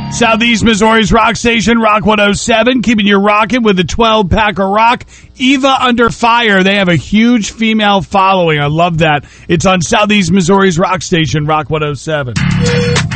Southeast Missouri's rock station, Rock 107, keeping you rocking with the 12-pack of rock. Eva Under Fire, they have a huge female following. I love that. It's on Southeast Missouri's rock station, Rock 107.